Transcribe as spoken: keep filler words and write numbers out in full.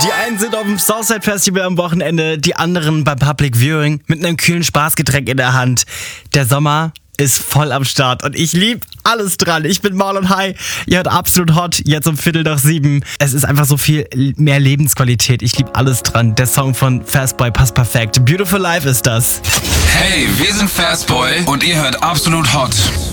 Die einen sind auf dem Southside Festival am Wochenende, die anderen beim Public Viewing mit einem kühlen Spaßgetränk in der Hand. Der Sommer ist voll am Start und ich lieb alles dran. Ich bin Marlon High, ihr hört Absolut Hot, jetzt um Viertel nach sieben. Es ist einfach so viel mehr Lebensqualität. Ich lieb alles dran. Der Song von Fastboy passt perfekt. Beautiful Life ist das. Hey, wir sind Fastboy und ihr hört Absolut Hot.